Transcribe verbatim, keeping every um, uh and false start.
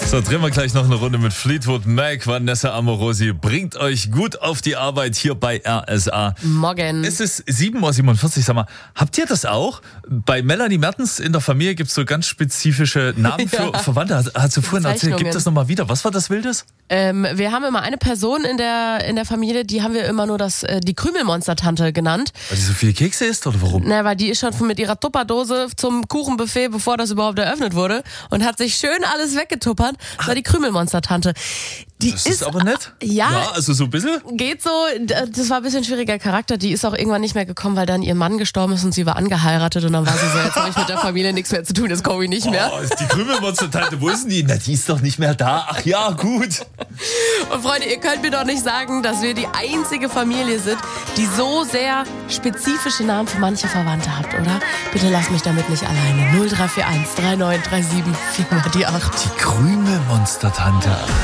So, drehen wir gleich noch eine Runde mit Fleetwood Mac. Vanessa Amorosi bringt euch gut auf die Arbeit hier bei R S A. Morgen. Es ist sieben Uhr siebenundvierzig. Sag mal, habt ihr das auch? Bei Melanie Mertens in der Familie gibt es so ganz spezifische Namen für ja. Verwandte. Hat, hat sie vorhin erzählt. Gib das nochmal wieder. Was war das Wildes? Ähm, wir haben immer eine Person in der, in der Familie, die haben wir immer nur das, äh, die Krümelmonster-Tante genannt. Weil die so viele Kekse isst oder warum? Na, weil die ist schon mit ihrer Tupperdose zum Kuchenbuffet, bevor das überhaupt eröffnet wurde, und hat sich schön alles weggetuppert. Das war die Krümelmonster-Tante. Die das ist, ist aber nett. Ja, ja, also so ein bisschen. Geht so. Das war ein bisschen schwieriger Charakter. Die ist auch irgendwann nicht mehr gekommen, weil dann ihr Mann gestorben ist und sie war angeheiratet. Und dann war sie so, jetzt habe ich mit der Familie nichts mehr zu tun, jetzt komme ich nicht mehr. Oh, die Krümelmonster-Tante, wo ist denn die? Na, die ist doch nicht mehr da. Ach ja, gut. Und Freunde, ihr könnt mir doch nicht sagen, dass wir die einzige Familie sind, die so sehr spezifische Namen für manche Verwandte habt, oder? Bitte lasst mich damit nicht alleine. null drei vier eins drei neun drei sieben vier die acht. Die Krümelmonster-Tante.